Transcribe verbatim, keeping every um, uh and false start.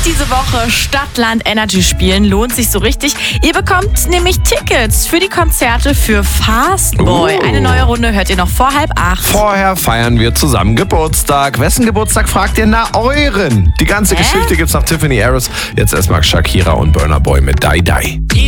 diese Woche Stadtland Energy spielen. Lohnt sich so richtig. Ihr bekommt nämlich Tickets für die Konzerte für Fastboy. Uh. Eine neue Runde hört ihr noch vor halb acht. Vorher feiern wir zusammen Geburtstag. Wessen Geburtstag fragt ihr? Na, euren. Die ganze Hä? Geschichte gibt's nach Tiffany Harris. Jetzt erstmal Shakira und Burna Boy mit Die Die.